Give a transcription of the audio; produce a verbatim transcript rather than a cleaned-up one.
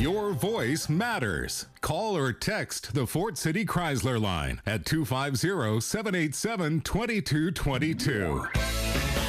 Your voice matters. Call or text the Fort City Chrysler line at two five zero, seven eight seven, two two two two.